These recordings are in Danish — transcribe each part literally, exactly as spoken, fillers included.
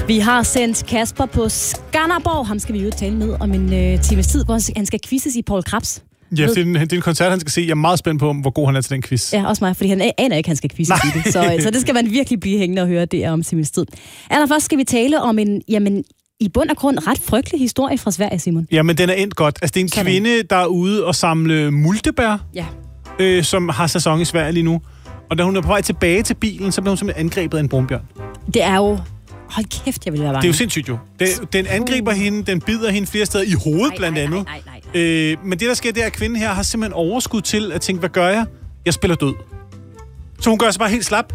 Vi har sendt Kasper på Skanderborg. Ham skal vi jo tale med om en øh, times tid, hvor han skal quizzes i Poul Krebs. Ja, det er, en, det er en koncert, han skal se. Jeg er meget spændt på, hvor god han er til den quiz. Ja, også mig, fordi han aner ikke, han skal quizzes i det. Så, så det skal man virkelig blive hængende og høre det om times tid. Allerførst skal vi tale om en, jamen, i bund og grund ret frygtelig historie fra Sverige, Simon. Ja, men den er endt godt. Altså, det er en Sådan. kvinde, der er ude og samle multebær, ja. øh, som har sæson i Sverige lige nu. Og da hun er på vej tilbage til bilen, så bliver hun simpelthen angrebet af en brunbjørn. Det er jo... Hold kæft, jeg vil være bange. Det er jo sindssygt jo. Den, den angriber uh. hende, den bider hende flere steder i hovedet nej, blandt andet. Nej, nej, nej, nej. Øh, men det, der sker, det er, at kvinden her har simpelthen overskud til at tænke, hvad gør jeg? Jeg spiller død. Så hun gør sig bare helt slap.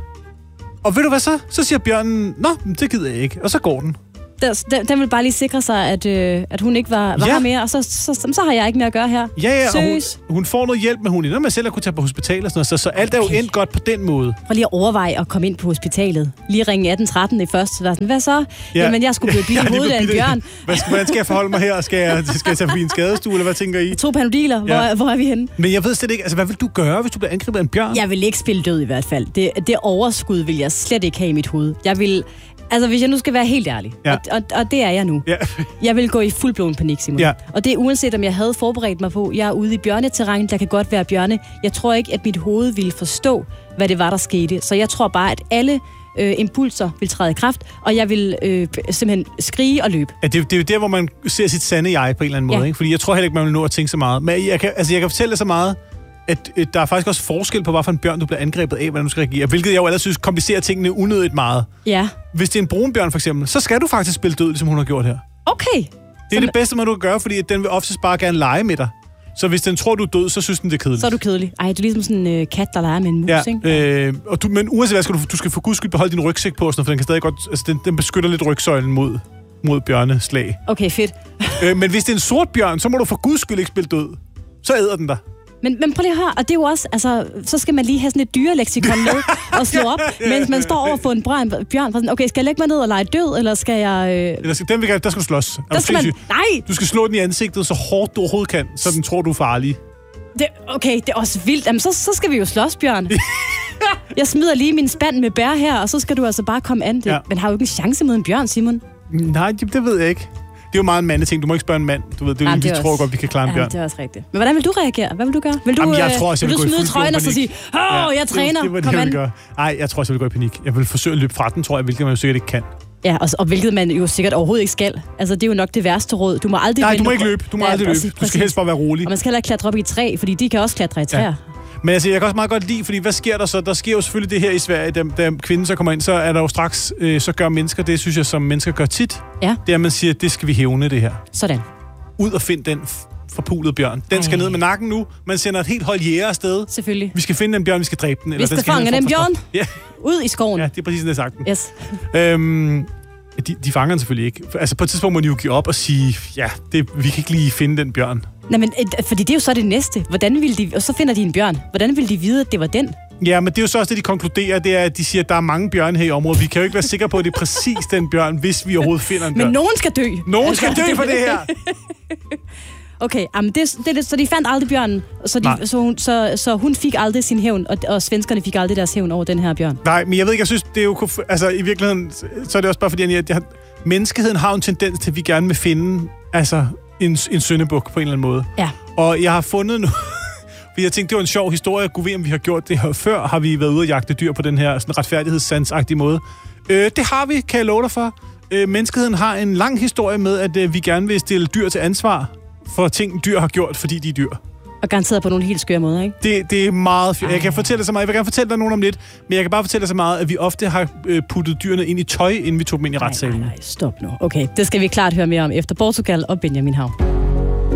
Og ved du hvad så? Så siger bjørnen, nå, det gider jeg ikke. Og så går den. Den, den vil bare lige sikre sig, at, øh, at hun ikke var, var ja. her mere, og så, så, så, så har jeg ikke mere at gøre her. Ja, ja, og hun, hun får noget hjælp, men hun ender med selv at kunne tage på hospital og sådan noget, så, så alt okay. er jo endt godt på den måde. Prøv lige at overveje at komme ind på hospitalet. Lige ringe atten tretten i første. Sådan, hvad så? Ja. Jamen, jeg skulle blive bidt i hovedet af en bjørn. Hvad skal, hvordan skal jeg forholde mig her? Skal jeg, skal jeg tage forbi en skadestue, eller hvad tænker I? To panodiler. Hvor, ja. hvor er vi henne? Men jeg ved slet ikke, altså hvad vil du gøre, hvis du bliver angrebet af en bjørn? Jeg vil ikke spille død i hvert fald. Det, det overskud vil jeg slet ikke have i mit hoved. Jeg vil... Altså, hvis jeg nu skal være helt ærlig, ja. og, og, og det er jeg nu. Ja. Jeg vil gå i fuldblåen panik, Simon. Ja. Og det er uanset, om jeg havde forberedt mig på, jeg er ude i bjørneterræn, der kan godt være bjørne. Jeg tror ikke, at mit hoved ville forstå, hvad det var, der skete. Så jeg tror bare, at alle øh, impulser vil træde i kraft, og jeg vil øh, simpelthen skrige og løbe. Ja, det, det er jo der, hvor man ser sit sande jeg på en eller anden måde. Ja. Ikke? Fordi jeg tror heller ikke, man vil nå at tænke så meget. Men jeg kan, altså, jeg kan fortælle så meget, at øh, der er faktisk også forskel på, hvad for en bjørn du bliver angrebet af, hvordan du skal reagere. Hvilket jeg jo ellers synes komplicerer tingene unødigt meget. Ja. Hvis det er en brunbjørn for eksempel, så skal du faktisk spille død, ligesom hun har gjort her. Okay. Det er så det bedste, man du kan gøre, fordi den vil oftest bare gerne lege med dig. Så hvis den tror, du er død, så synes den, det er kedeligt. Så er du kedelig. Ej, du er ligesom sådan en øh, kat, der leger med en mus, ja, ikke? Øh, og du, men uanset hvad, skal du, du skal for guds skyld beholde din rygsæk på, for den kan stadig godt, altså den, den beskytter lidt rygsøjlen mod, mod bjørneslag. Okay, fedt. øh, men hvis det er en sort bjørn, så må du for guds skyld ikke spille død. Så æder den dig. Men, men prøv lige at høre, og det er jo også, altså, så skal man lige have sådan et dyreleksikon med og slå op, mens man står over for en bjørn. Sådan, okay, skal jeg lægge mig ned og lege død, eller skal jeg... Øh... Eller skal, den vil, der skal du slås. Der skal man... Nej! Du skal slå den i ansigtet så hårdt du overhovedet kan, så den tror, du er farlig. Det, okay, det er også vildt. Jamen, så, så skal vi jo slås, Bjørn. Jeg smider lige min spand med bær her, og så skal du altså bare komme an. Det, ja. Men har jo ikke en chance mod en bjørn, Simon. Nej, det ved jeg ikke. Det er jo meget en mandeting. Du må ikke spørge en mand. Du ved, det er jo, vi tror også... godt, vi kan klare en bjørn. Ja, det er også rigtigt. Men hvordan vil du reagere? Hvad vil du gøre? Vil du, Jamen, jeg tror også, jeg vil, vil vil du smide trøjen og så sige, åh, ja, jeg træner, det, det var det, kom jeg an. vil gøre. Nej, jeg tror også, jeg vil gå i panik. Jeg vil forsøge at løbe fra den, tror jeg, hvilket man jo sikkert ikke kan. Ja, og, og hvilket man jo sikkert overhovedet ikke skal. Altså, det er jo nok det værste råd. Du må aldrig... Nej, du må ikke løbe. Du må ja, aldrig løbe. Præcis. Du skal helst bare være rolig. Og man skal heller ikke klatre op i et træ, fordi de kan også klatre i træer. Ja. Men altså, jeg kan også meget godt lide, fordi hvad sker der så? Der sker jo selvfølgelig det her i Sverige, da, da kvinden så kommer ind, så er der jo straks, øh, så gør mennesker det, synes jeg, som mennesker gør tit. Ja. Det er, at man siger, det skal vi hævne, det her. Sådan. Ud og find den forpulede bjørn. Den Ej. skal ned med nakken nu. Man sender et helt hold jæger afsted. Selvfølgelig. Vi skal finde den bjørn, vi skal dræbe den. Vi eller skal, den skal fange den bjørn. Ja. Ud i skoven. Ja, det er præcis det, jeg har sagt den. Yes. Øhm, de, de fanger den selvfølgelig ikke. Altså på et tidspunkt må de jo give op og sige, ja, det, vi kan ikke lige finde den bjørn. Nej, men fordi det er jo så det næste. Hvordan vil de, og så finder de en bjørn. Hvordan vil de vide, at det var den? Ja, men det er jo så også det, de konkluderer, det er, at de siger, at der er mange bjørne her i området. Vi kan jo ikke være sikre på, at det er præcis den bjørn, hvis vi overhovedet finder en bjørn. Men nogen skal dø. Nogen altså, skal dø for det her. Okay, jamen det, det, det, så de fandt aldrig bjørnen, så, de, så, hun, så, så hun fik aldrig sin hævn, og, og svenskerne fik aldrig deres hævn over den her bjørn. Nej, men jeg ved ikke, jeg synes, det er jo... Altså, i virkeligheden, så er det også bare fordi, at jeg, menneskeheden har en tendens til, at vi gerne vil finde altså, en, en syndebuk på en eller anden måde. Ja. Og jeg har fundet nu... Fordi jeg tænkte, det var en sjov historie. Gud ved, om vi har gjort det her før. Har vi været ude og jagte dyr på den her sådan retfærdighedssandsagtige måde? Øh, det har vi, kan jeg love dig for. Øh, menneskeheden har en lang historie med, at øh, vi gerne vil stille dyr til ansvar for ting, dyr har gjort, fordi de er dyr. Og garanteret på nogle helt skøre måder, ikke? Det, det er meget fyr. Jeg kan fortælle dig så meget. Jeg vil gerne fortælle dig nogen om lidt, men jeg kan bare fortælle dig så meget, at vi ofte har puttet dyrene ind i tøj, inden vi tog dem ind i retssalen. Nej, nej, nej, stop nu. Okay, det skal vi klart høre mere om efter Portugal og Benjamin Hav.